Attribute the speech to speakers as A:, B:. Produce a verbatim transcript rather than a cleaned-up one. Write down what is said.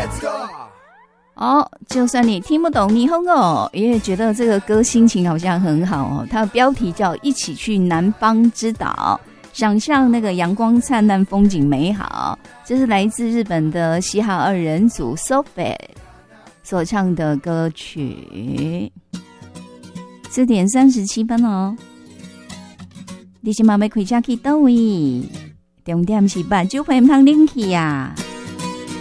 A: Let's go。
B: 哦，就算你听不懂霓虹哦，也会觉得这个歌心情好像很好哦。它的标题叫《一起去南方之岛》，想象那个阳光灿烂，风景美好。这是来自日本的嘻哈二人组 Sophie 所唱的歌曲。四点三十七分哦，你现在要开车去哪位？重点是目睭配唔通冷气啊！